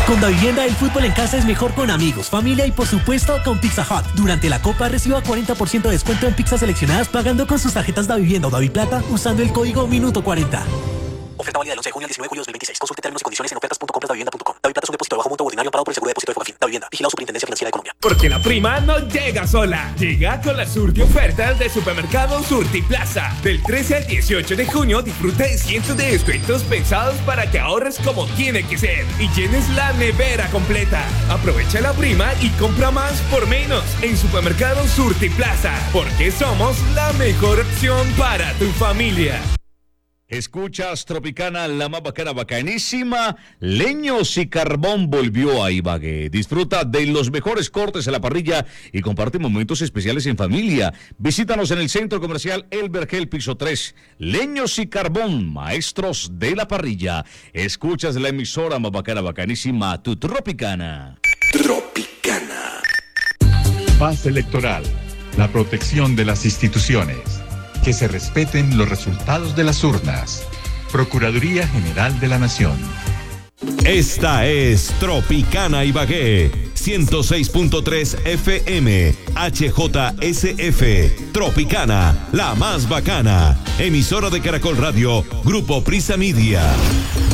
Con Davivienda, el fútbol en casa es mejor con amigos, familia y por supuesto con Pizza Hut. Durante la Copa reciba 40% de descuento en pizzas seleccionadas pagando con sus tarjetas Davivienda o Daviplata usando el código Minuto40. Oferta válida del 11 de junio al 19 de julio de 2026. Consulte términos y condiciones en ofertas.compraddavivienda.com. Daviplata es un depósito de bajo monto ordinario pagado por el Seguro de Depósito de Fogafín. Davivienda. Vigilado Superintendencia Financiera de Colombia. Porque la prima no llega sola. Llega con las surti ofertas de Supermercado Surtiplaza. Del 13 al 18 de junio disfruta de cientos de descuentos pensados para que ahorres como tiene que ser y llenes la nevera completa. Aprovecha la prima y compra más por menos en Supermercado Surtiplaza. Porque somos la mejor opción para tu familia. Escuchas Tropicana, la más bacana, bacanísima. Leños y Carbón volvió a Ibagué. Disfruta de los mejores cortes a la parrilla y comparte momentos especiales en familia. Visítanos en el Centro Comercial El Vergel, piso 3. Leños y Carbón, maestros de la parrilla. Escuchas la emisora más bacana, bacanísima, tu Tropicana. Tropicana. Paz electoral, la protección de las instituciones. Que se respeten los resultados de las urnas. Procuraduría General de la Nación. Esta es Tropicana Ibagué, 106.3 FM, HJSF, Tropicana, la más bacana. Emisora de Caracol Radio, Grupo Prisa Media.